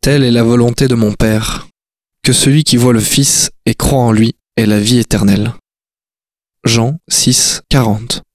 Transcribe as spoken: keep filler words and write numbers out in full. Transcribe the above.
Telle est la volonté de mon Père, que celui qui voit le Fils et croit en lui ait la vie éternelle. Jean six, quarante.